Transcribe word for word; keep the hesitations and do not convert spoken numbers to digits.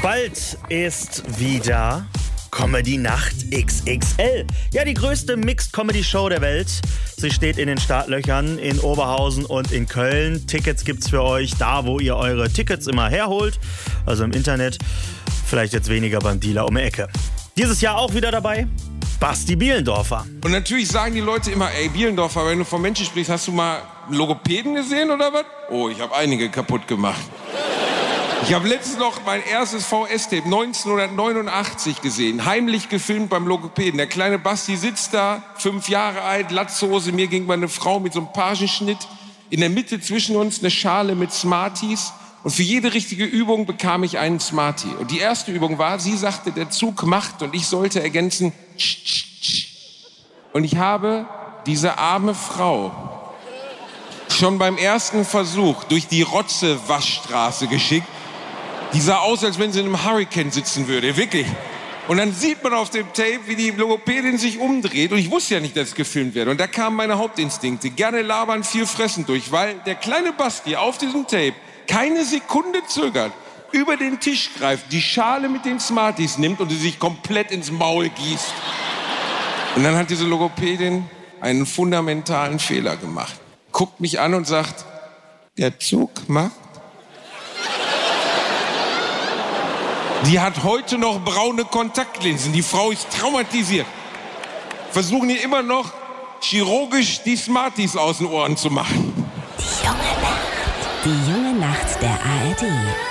Bald ist wieder Comedy Nacht X X L. Ja, die größte Mixed Comedy Show der Welt. Sie steht in den Startlöchern in Oberhausen und in Köln. Tickets gibt's für euch da, wo ihr eure Tickets immer herholt. Also im Internet. Vielleicht jetzt weniger beim Dealer um die Ecke. Dieses Jahr auch wieder dabei Basti Bielendorfer. Und natürlich sagen die Leute immer, ey Bielendorfer, wenn du von Menschen sprichst, hast du mal Logopäden gesehen oder was? Oh, ich habe einige kaputt gemacht. Ich habe letztens noch mein erstes V S-Tape neunzehnhundertneunundachtzig gesehen, heimlich gefilmt beim Logopäden. Der kleine Basti sitzt da, fünf Jahre alt, Latzhose, mir gegenüber eine Frau mit so einem Pagenschnitt. In der Mitte zwischen uns eine Schale mit Smarties. Und für jede richtige Übung bekam ich einen Smartie. Und die erste Übung war, sie sagte, der Zug macht und ich sollte ergänzen, tsch, tsch, tsch. Und ich habe diese arme Frau schon beim ersten Versuch durch die Rotze-Waschstraße geschickt. Die sah aus, als wenn sie in einem Hurricane sitzen würde, wirklich. Und dann sieht man auf dem Tape, wie die Logopädin sich umdreht. Und ich wusste ja nicht, dass es gefilmt werde. Und da kamen meine Hauptinstinkte. Gerne labern, viel fressen durch. Weil der kleine Basti auf diesem Tape keine Sekunde zögert, über den Tisch greift, die Schale mit den Smarties nimmt und sie sich komplett ins Maul gießt. Und dann hat diese Logopädin einen fundamentalen Fehler gemacht. Guckt mich an und sagt, der Zug macht. Die hat heute noch braune Kontaktlinsen. Die Frau ist traumatisiert. Versuchen ihr immer noch chirurgisch die Smarties aus den Ohren zu machen. Die junge Nacht. Die junge Nacht der A R D.